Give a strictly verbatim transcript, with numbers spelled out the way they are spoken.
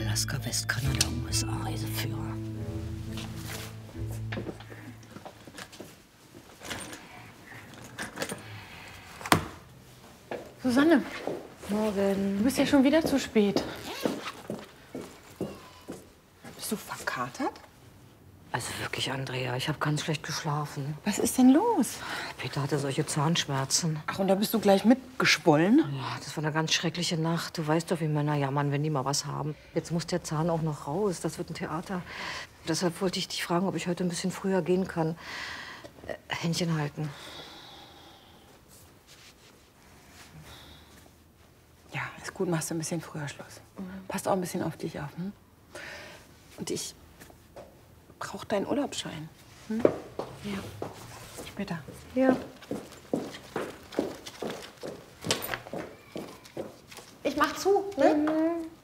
Alaska, Westkanada, U S A Reiseführer. Susanne. Morgen. Du bist ja schon wieder zu spät. Bist du verkatert? Also wirklich, Andrea, ich habe ganz schlecht geschlafen. Was ist denn los? Peter hatte solche Zahnschmerzen. Ach, und da bist du gleich mitgeschwollen? Ja, das war eine ganz schreckliche Nacht. Du weißt doch, wie Männer jammern, wenn die mal was haben. Jetzt muss der Zahn auch noch raus. Das wird ein Theater. Deshalb wollte ich dich fragen, ob ich heute ein bisschen früher gehen kann. Äh, Händchen halten. Ja, ist gut, machst du ein bisschen früher Schluss. Passt auch ein bisschen auf dich auf. Hm? Und ich brauche deinen Urlaubsschein. Hm? Ja. Später. Ja. Ich mach zu, ne? Mhm.